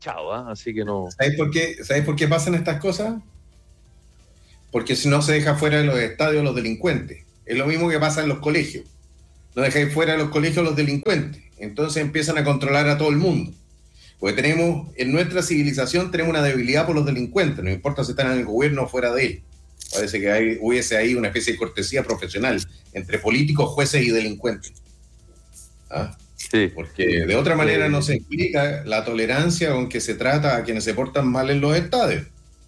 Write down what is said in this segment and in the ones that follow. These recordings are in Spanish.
chao, así que no. ¿Sabes por qué pasan estas cosas? Porque si no se deja fuera de los estadios los delincuentes. Es lo mismo que pasa en los colegios. No dejáis fuera de los colegios los delincuentes. Entonces empiezan a controlar a todo el mundo. Porque en nuestra civilización tenemos una debilidad por los delincuentes, no importa si están en el gobierno o fuera de él. Parece que hubiese ahí una especie de cortesía profesional entre políticos, jueces y delincuentes. Sí. Porque de otra manera no se explica la tolerancia con que se trata a quienes se portan mal en los estadios.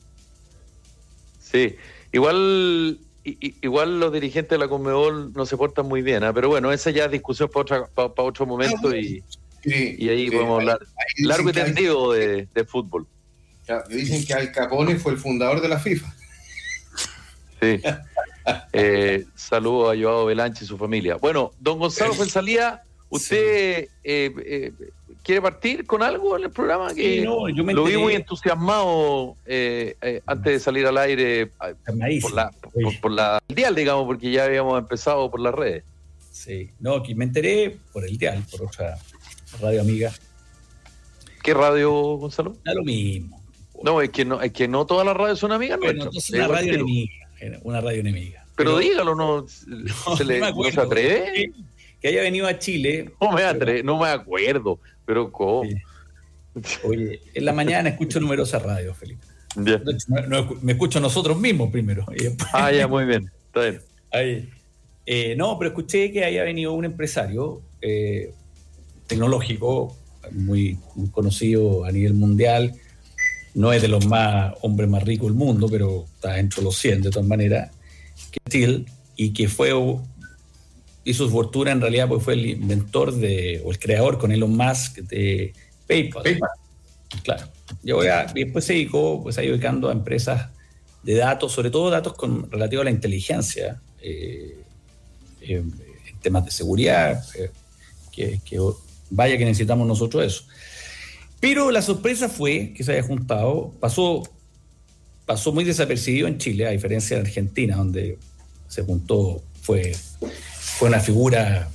Sí, igual los dirigentes de la Conmebol no se portan muy bien, pero bueno, esa ya es discusión para otro momento y ahí podemos hablar largo y tendido de fútbol. Dicen que Al Capone fue el fundador de la FIFA. Sí. Saludos a Joao Belanche y su familia. Bueno, don Gonzalo Fuenzalía, ¿usted quiere partir con algo en el programa? Sí, no, yo me lo vi muy entusiasmado antes de salir al aire por la dial, digamos, porque ya habíamos empezado por las redes. Sí, no, que me enteré por el dial, por otra radio amiga. ¿Qué radio, Gonzalo? Da lo mismo. No, es que no todas las radios son amigas nuestras. Es una radio enemiga. Pero dígalo, ¿no se atreve? Que haya venido a Chile. No me acuerdo, pero ¿cómo? Oye, en la mañana escucho numerosas radios, Felipe. Yeah. Me escucho nosotros mismos primero. Ya, muy bien. Está bien. Ahí. No, pero escuché que haya venido un empresario tecnológico muy conocido a nivel mundial. No es de los hombres más ricos del mundo, pero está dentro de los 100 de todas maneras, que Thiel, y que hizo su fortuna en realidad porque fue el inventor o el creador con Elon Musk de PayPal. Claro. Y después se dedicó, pues, ahí ubicando a empresas de datos, sobre todo datos relativos a la inteligencia, en temas de seguridad, que vaya que necesitamos nosotros eso. Pero la sorpresa fue que se haya juntado, pasó muy desapercibido en Chile, a diferencia de Argentina, donde se juntó, fue una figura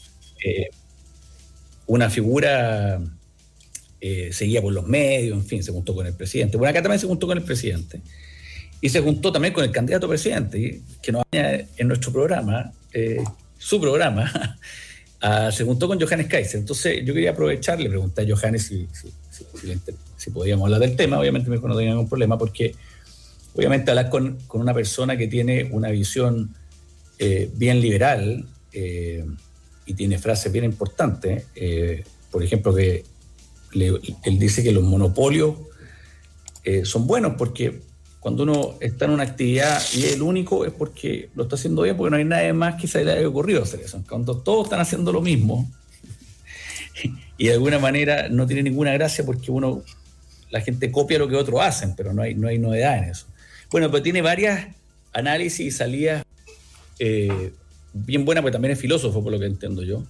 seguida por los medios, en fin, se juntó con el presidente. Bueno, acá también se juntó con el presidente. Y se juntó también con el candidato a presidente, que nos añade en nuestro programa, su programa, se juntó con Johannes Kaiser. Entonces yo quería aprovechar, le pregunté a Johannes si podíamos hablar del tema. Obviamente me dijo no tenía ningún problema, porque obviamente hablar con una persona que tiene una visión bien liberal y tiene frases bien importantes, por ejemplo, que él dice que los monopolios son buenos porque cuando uno está en una actividad y es el único es porque lo está haciendo bien, porque no hay nadie más que se le haya ocurrido hacer eso. Cuando todos están haciendo lo mismo y de alguna manera no tiene ninguna gracia porque la gente copia lo que otros hacen, pero no hay novedad en eso. Bueno, pero tiene varias análisis y salidas bien buenas, porque también es filósofo, por lo que entiendo yo.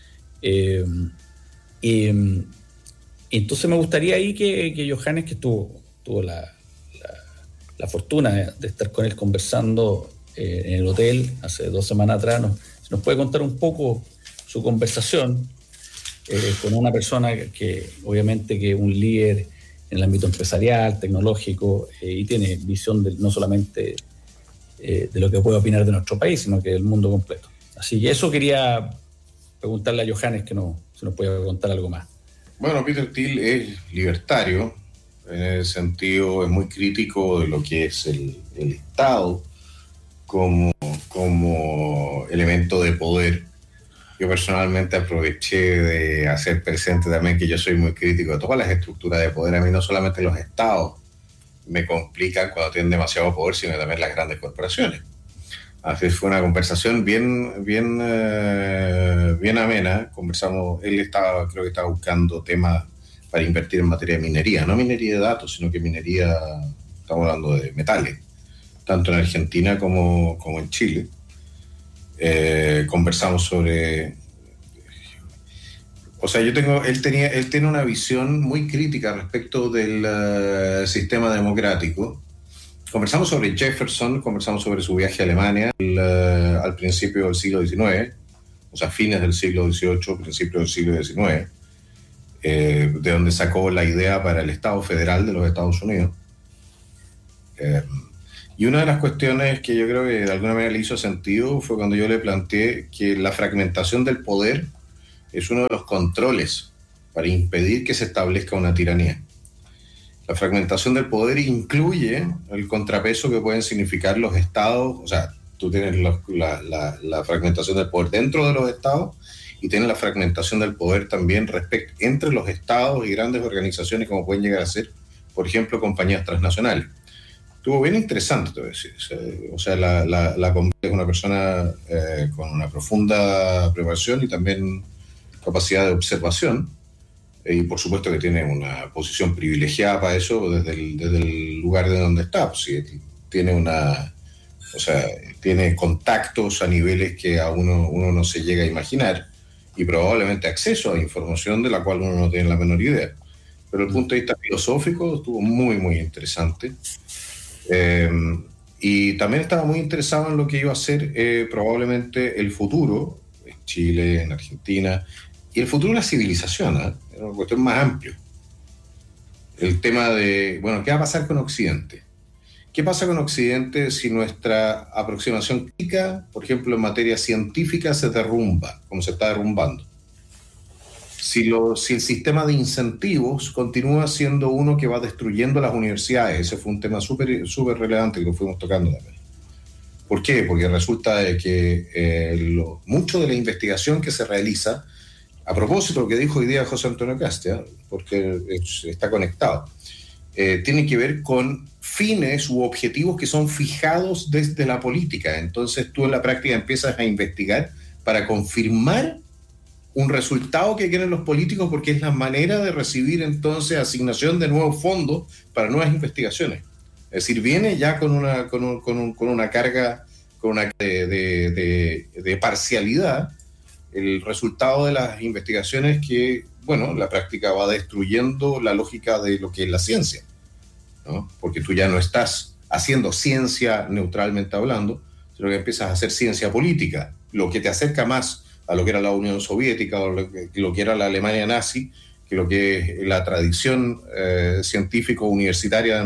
Y entonces me gustaría ahí que Johannes, que tuvo la fortuna de estar con él conversando en el hotel hace 2 semanas atrás, nos puede contar un poco su conversación con una persona que obviamente que es un líder en el ámbito empresarial, tecnológico, y tiene visión no solamente de lo que puede opinar de nuestro país, sino que del mundo completo. Así que eso quería preguntarle a Johannes, que se nos puede contar algo más. Bueno, Peter Thiel es libertario, en el sentido, es muy crítico de lo que es el Estado como elemento de poder. Yo personalmente aproveché de hacer presente también que yo soy muy crítico de todas las estructuras de poder. A mí no solamente los estados me complican cuando tienen demasiado poder, sino también las grandes corporaciones. Así fue una conversación bien amena. Conversamos, creo que estaba buscando temas para invertir en materia de minería, no minería de datos, sino que minería, estamos hablando de metales, tanto en Argentina como en Chile. Conversamos sobre, o sea, él tiene una visión muy crítica respecto del sistema democrático. Conversamos sobre Jefferson, conversamos sobre su viaje a Alemania al principio del siglo XIX, o sea, fines del siglo XVIII, principios del siglo XIX. de donde sacó la idea para el Estado Federal de los Estados Unidos. Y una de las cuestiones que yo creo que de alguna manera le hizo sentido fue cuando yo le planteé que la fragmentación del poder es uno de los controles para impedir que se establezca una tiranía. La fragmentación del poder incluye el contrapeso que pueden significar los estados, o sea, tú tienes la fragmentación del poder dentro de los estados y tienes la fragmentación del poder también entre los estados y grandes organizaciones como pueden llegar a ser, por ejemplo, compañías transnacionales. Estuvo bien interesante, te voy a decir. O sea, la es una persona con una profunda preparación y también capacidad de observación. Y por supuesto que tiene una posición privilegiada para eso desde el lugar de donde está. Pues, sí, tiene contactos a niveles que a uno no se llega a imaginar y probablemente acceso a información de la cual uno no tiene la menor idea. Pero el punto de vista filosófico estuvo muy, muy interesante. Y también estaba muy interesado en lo que iba a ser probablemente el futuro en Chile, en Argentina, y el futuro de la civilización, ¿eh? Es una cuestión más amplia. El tema de, bueno, ¿qué va a pasar con Occidente? ¿Qué pasa con Occidente si nuestra aproximación crítica, por ejemplo, en materia científica, se derrumba, como se está derrumbando? Si el sistema de incentivos continúa siendo uno que va destruyendo las universidades. Ese fue un tema súper relevante que lo fuimos tocando también. ¿Por qué? Porque resulta de que mucho de la investigación que se realiza, a propósito de lo que dijo hoy día José Antonio Castia, porque está conectado, tiene que ver con fines u objetivos que son fijados desde la política. Entonces tú en la práctica empiezas a investigar para confirmar un resultado que quieren los políticos, porque es la manera de recibir entonces asignación de nuevos fondos para nuevas investigaciones. Es decir, viene ya con una carga de parcialidad el resultado de las investigaciones que, bueno, la práctica va destruyendo la lógica de lo que es la ciencia, ¿no? Porque tú ya no estás haciendo ciencia neutralmente hablando, sino que empiezas a hacer ciencia política, lo que te acerca más a lo que era la Unión Soviética o lo que era la Alemania nazi, que lo que es la tradición científico-universitaria de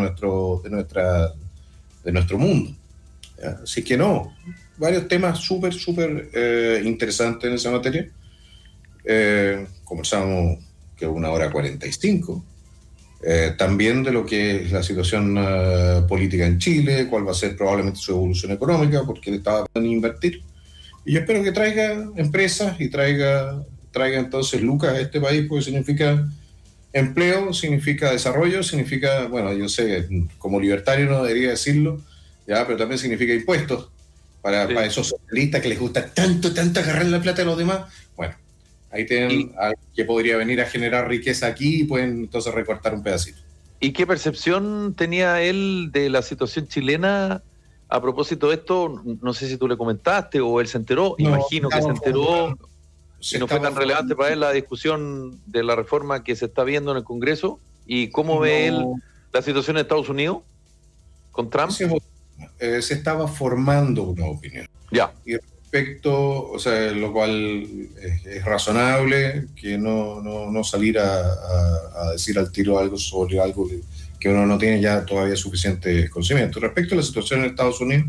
nuestro mundo. ¿Ya? Así que no, varios temas súper interesantes en esa materia. Conversamos que 1 hora 45. También de lo que es la situación política en Chile, cuál va a ser probablemente su evolución económica, porque le estaba pensando en invertir. Y yo espero que traiga empresas y traiga entonces lucas a este país, porque significa empleo, significa desarrollo, significa, bueno, yo sé, como libertario no debería decirlo, ya, pero también significa impuestos para esos socialistas que les gusta tanto agarrar la plata de los demás. Bueno, ahí tienen a alguien que podría venir a generar riqueza aquí y pueden entonces recortar un pedacito. ¿Y qué percepción tenía él de la situación chilena? A propósito de esto, no sé si tú le comentaste o él se enteró, imagino que se enteró, y no fue tan relevante para él la discusión de la reforma que se está viendo en el Congreso. ¿Y cómo ve él la situación en Estados Unidos con Trump? Se estaba formando una opinión. Ya. Y respecto, o sea, lo cual es razonable que no salir a decir al tiro algo sobre algo que uno no tiene ya todavía suficiente conocimiento. Respecto a la situación en Estados Unidos,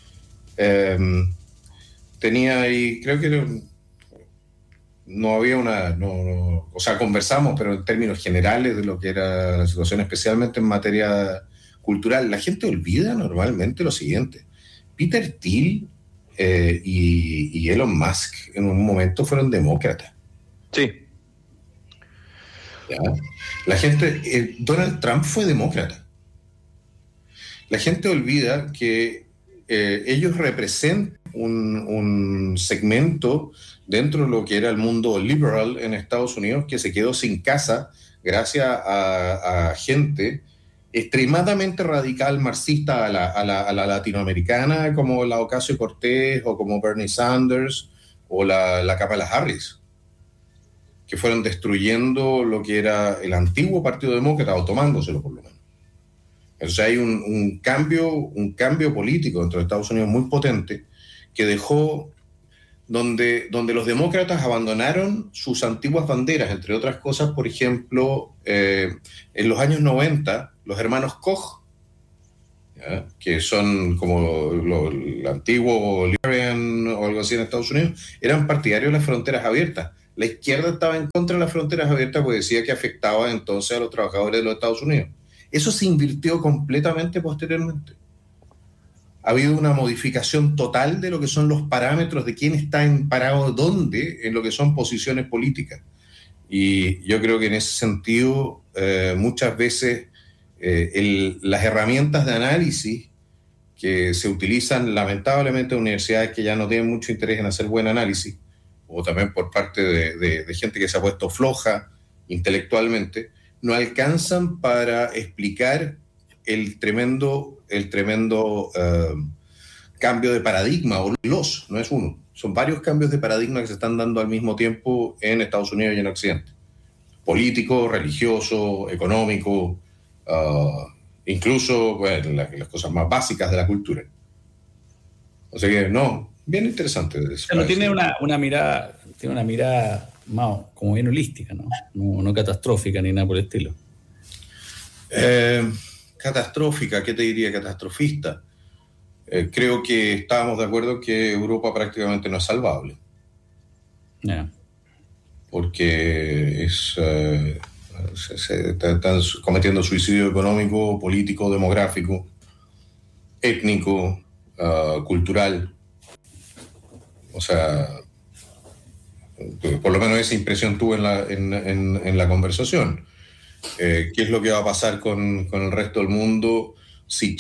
tenía ahí, creo que no había o sea, conversamos, pero en términos generales de lo que era la situación, especialmente en materia cultural. La gente olvida normalmente lo siguiente. Peter Thiel y Elon Musk en un momento fueron demócratas. Sí. ¿Ya? La gente, Donald Trump fue demócrata. La gente olvida que ellos representan un segmento dentro de lo que era el mundo liberal en Estados Unidos que se quedó sin casa gracias a gente extremadamente radical marxista a la latinoamericana, como la Ocasio-Cortez o como Bernie Sanders o la Kamala Harris, que fueron destruyendo lo que era el antiguo Partido Demócrata o tomándoselo por lo menos. Entonces hay un cambio político dentro de Estados Unidos muy potente que dejó donde los demócratas abandonaron sus antiguas banderas, entre otras cosas, por ejemplo, en los años 90, los hermanos Koch, ¿ya?, que son como el antiguo Libertarian o algo así en Estados Unidos, eran partidarios de las fronteras abiertas. La izquierda estaba en contra de las fronteras abiertas porque decía que afectaba entonces a los trabajadores de los Estados Unidos. Eso se invirtió completamente posteriormente. Ha habido una modificación total de lo que son los parámetros de quién está parado dónde en lo que son posiciones políticas. Y yo creo que en ese sentido, muchas veces las herramientas de análisis que se utilizan lamentablemente en universidades que ya no tienen mucho interés en hacer buen análisis, o también por parte de gente que se ha puesto floja intelectualmente, no alcanzan para explicar el tremendo cambio de paradigma, no es uno, son varios cambios de paradigma que se están dando al mismo tiempo en Estados Unidos y en Occidente. Político, religioso, económico, incluso las cosas más básicas de la cultura. O sea que no, bien interesante. Pero tiene una mirada más como bien holística, ¿no? No catastrófica ni nada por el estilo. Catastrófica, ¿qué te diría? Catastrofista. Creo que estábamos de acuerdo que Europa prácticamente no es salvable. Yeah. Porque se están cometiendo suicidio económico, político, demográfico, étnico, cultural. O sea, por lo menos esa impresión tuve en la conversación. ¿Qué es lo que va a pasar con el resto del mundo? De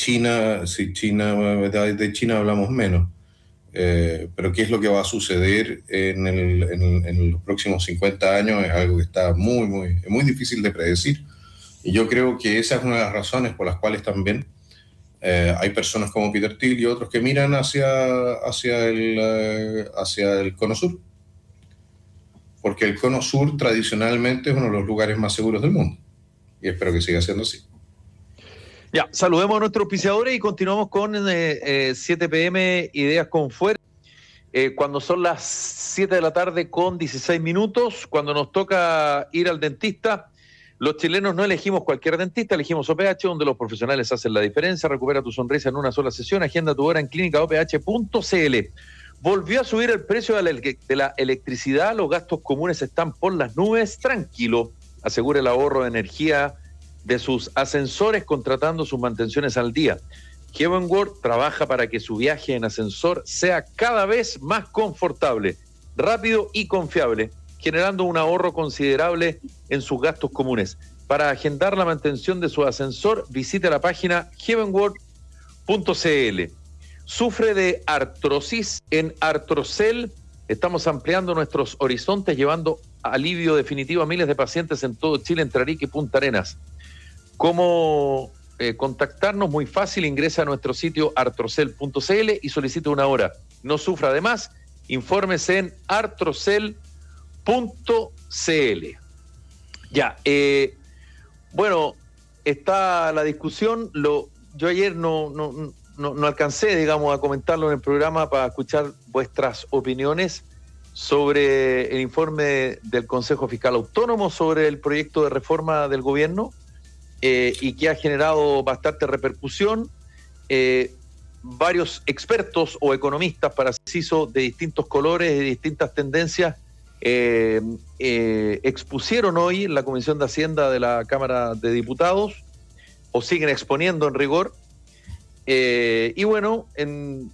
China hablamos menos, pero qué es lo que va a suceder en los próximos 50 años es algo que está muy difícil de predecir. Y yo creo que esa es una de las razones por las cuales también hay personas como Peter Thiel y otros que miran hacia el Cono Sur, porque el Cono Sur tradicionalmente es uno de los lugares más seguros del mundo, y espero que siga siendo así. Ya, saludemos a nuestros auspiciadores y continuamos con 7 p.m. Ideas con Fuerza. Cuando son las 7 de la tarde con 16 minutos, cuando nos toca ir al dentista, los chilenos no elegimos cualquier dentista, elegimos OPH, donde los profesionales hacen la diferencia. Recupera tu sonrisa en una sola sesión. Agenda tu hora en clínicaoph.cl. Volvió a subir el precio de la electricidad, los gastos comunes están por las nubes. Tranquilo, asegure el ahorro de energía de sus ascensores contratando sus mantenciones al día. Heavenworld trabaja para que su viaje en ascensor sea cada vez más confortable, rápido y confiable, generando un ahorro considerable en sus gastos comunes. Para agendar la mantención de su ascensor, visite la página heavenworld.cl. Sufre de artrosis. En Artrocel estamos ampliando nuestros horizontes, llevando alivio definitivo a miles de pacientes en todo Chile, entre Arica y Punta Arenas. ¿Cómo contactarnos? Muy fácil, ingresa a nuestro sitio artrocel.cl y solicite una hora. No sufra de más, infórmese en artrocel.cl. Ya, bueno, está la discusión. Yo ayer no alcancé, digamos, a comentarlo en el programa para escuchar vuestras opiniones sobre el informe del Consejo Fiscal Autónomo sobre el proyecto de reforma del gobierno. Y que ha generado bastante repercusión. Varios expertos o economistas, para preciso, de distintos colores y de distintas tendencias, expusieron hoy en la Comisión de Hacienda de la Cámara de Diputados, o siguen exponiendo en rigor. Y bueno, en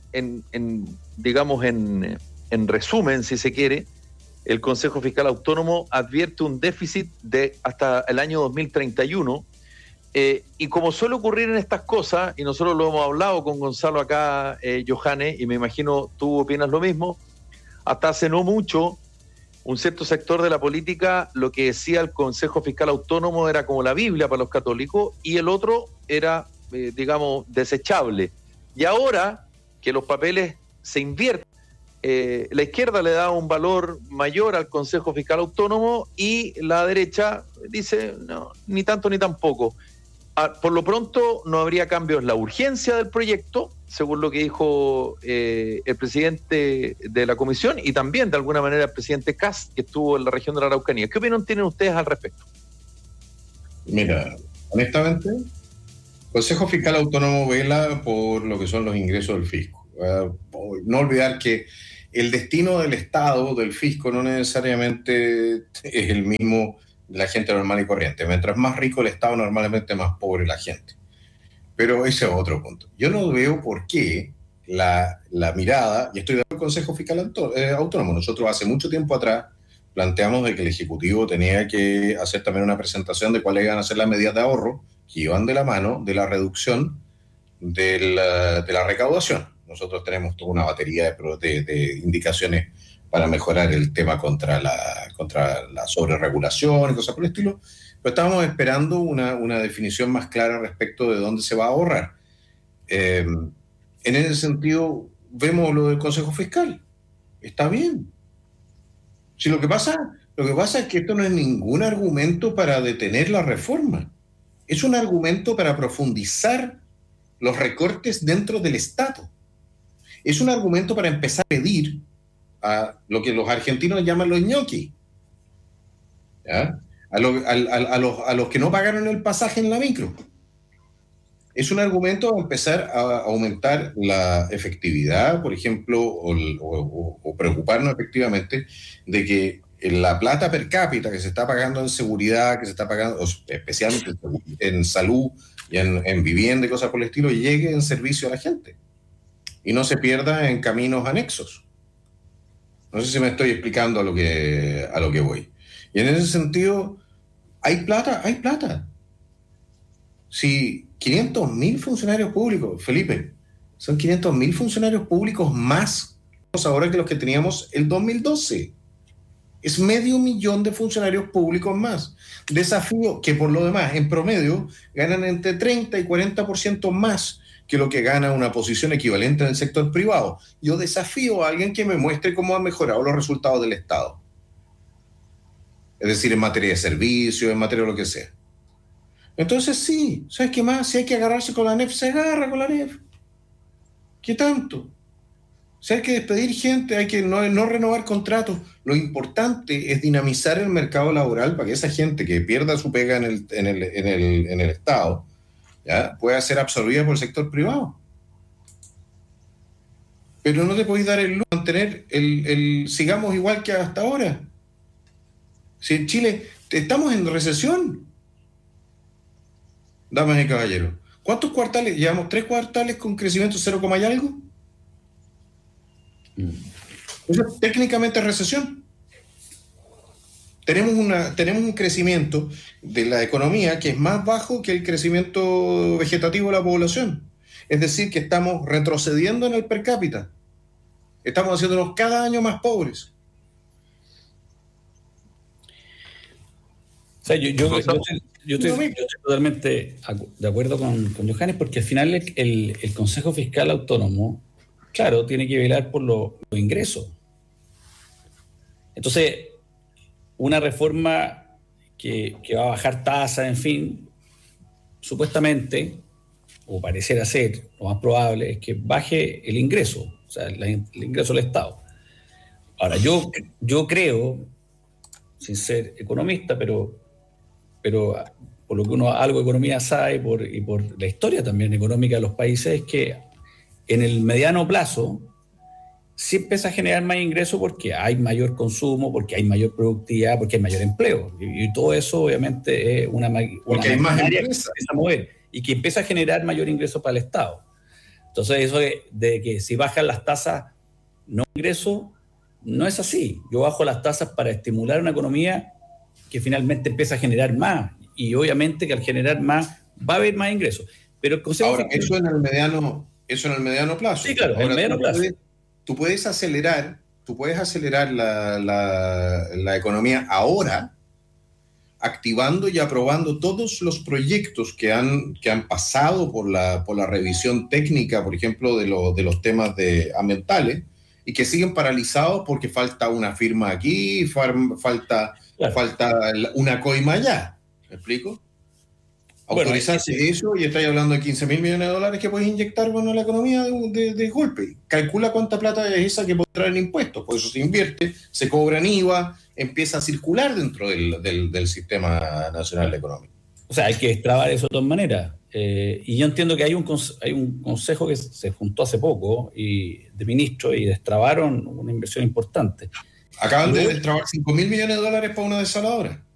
resumen, si se quiere, el Consejo Fiscal Autónomo advierte un déficit de hasta el año 2031. Y como suele ocurrir en estas cosas, y nosotros lo hemos hablado con Gonzalo acá, Johannes, y me imagino tú opinas lo mismo, hasta hace no mucho, un cierto sector de la política, lo que decía el Consejo Fiscal Autónomo era como la Biblia para los católicos, y el otro era, digamos, desechable. Y ahora que los papeles se invierten, la izquierda le da un valor mayor al Consejo Fiscal Autónomo y la derecha dice, no, ni tanto ni tampoco. por lo pronto no habría cambios. La urgencia del proyecto, según lo que dijo el presidente de la comisión y también de alguna manera el presidente Kast, que estuvo en la región de la Araucanía. ¿Qué opinión tienen ustedes al respecto? Mira, honestamente, el Consejo Fiscal Autónomo vela por lo que son los ingresos del fisco. No olvidar que el destino del Estado, del fisco, no necesariamente es el mismo de la gente normal y corriente. Mientras más rico el Estado, normalmente más pobre la gente. Pero ese es otro punto. Yo no veo por qué la mirada, y estoy de acuerdo con el Consejo Fiscal Autónomo, nosotros hace mucho tiempo atrás planteamos de que el Ejecutivo tenía que hacer también una presentación de cuáles iban a ser las medidas de ahorro que iban de la mano de la reducción de la recaudación. Nosotros tenemos toda una batería de indicaciones para mejorar el tema contra la sobreregulación y cosas por el estilo, pero estábamos esperando una definición más clara respecto de dónde se va a ahorrar. En ese sentido, vemos lo del Consejo Fiscal. Está bien. Si lo que pasa es que esto no es ningún argumento para detener la reforma. Es un argumento para profundizar los recortes dentro del Estado. Es un argumento para empezar a pedir a lo que los argentinos llaman los ñoquis, ¿ya? A los que no pagaron el pasaje en la micro. Es un argumento para empezar a aumentar la efectividad, por ejemplo, o preocuparnos efectivamente de que la plata per cápita que se está pagando en seguridad, que se está pagando especialmente en salud y en vivienda y cosas por el estilo, llegue en servicio a la gente y no se pierda en caminos anexos. No sé si me estoy explicando a lo que voy. Y en ese sentido, hay plata. Si 500.000 funcionarios públicos, Felipe, son 500.000 funcionarios públicos más ahora que los que teníamos el 2012. Es 500.000 de funcionarios públicos más. Desafío que por lo demás, en promedio, ganan entre 30 y 40% más que lo que gana una posición equivalente en el sector privado. Yo desafío a alguien que me muestre cómo han mejorado los resultados del Estado. Es decir, en materia de servicios, en materia de lo que sea. Entonces sí, ¿sabes qué más? Si hay que agarrarse con la NEF, se agarra con la NEF. ¿Qué tanto? Si hay que despedir gente, hay que no renovar contratos. Lo importante es dinamizar el mercado laboral para que esa gente que pierda su pega en el Estado, ¿ya?, pueda ser absorbida por el sector privado. Pero no te podéis dar el lujo de mantener sigamos igual que hasta ahora. Si en Chile estamos en recesión, damas y caballeros, ¿cuántos cuartales? Llevamos 3 cuartales con crecimiento 0, y algo. Eso es técnicamente recesión. Tenemos un crecimiento de la economía que es más bajo que el crecimiento vegetativo de la población. Es decir, que estamos retrocediendo en el per cápita. Estamos haciéndonos cada año más pobres. O sea, yo estoy totalmente de acuerdo con Johannes, porque al final el Consejo Fiscal Autónomo, claro, tiene que velar por los ingresos. Entonces, una reforma que va a bajar tasas, en fin, supuestamente, o parecerá ser, lo más probable, es que baje el ingreso, o sea, el ingreso del Estado. Ahora, yo creo, sin ser economista, pero por lo que uno algo de economía sabe y por la historia también económica de los países, es que en el mediano plazo sí empieza a generar más ingresos porque hay mayor consumo, porque hay mayor productividad, porque hay mayor empleo. Y todo eso obviamente es una porque hay más empresas que se empieza a mover y que empieza a generar mayor ingreso para el Estado. Entonces eso de que si bajan las tasas no ingreso, no es así. Yo bajo las tasas para estimular una economía que finalmente empieza a generar más. Y obviamente que al generar más va a haber más ingresos. Pero el Consejo Ahora, eso en el mediano plazo. Sí, claro, en el mediano plazo. Tú puedes acelerar la economía ahora, activando y aprobando todos los proyectos que han pasado por la revisión técnica, por ejemplo, de los temas ambientales, y que siguen paralizados porque falta una firma aquí, falta una coima allá. ¿Me explico? Autorizarse eso y estáis hablando de 15.000 millones de dólares que podéis inyectar a la economía de golpe. Calcula cuánta plata es esa que puede traer en impuestos, por eso se invierte, se cobra en IVA, empieza a circular dentro del sistema nacional económico. O sea, hay que destrabar eso de todas maneras. Y yo entiendo que hay un consejo que se juntó hace poco de ministros y destrabaron una inversión importante. Acaban de destrabar 5.000 millones de dólares para una desaladora.